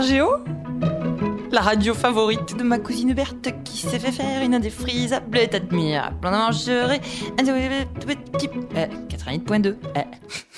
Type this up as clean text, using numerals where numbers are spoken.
RGO, la radio favorite de ma cousine Berthe qui s'est fait faire une indéfrisable et admirable. On en mangerait 88.2.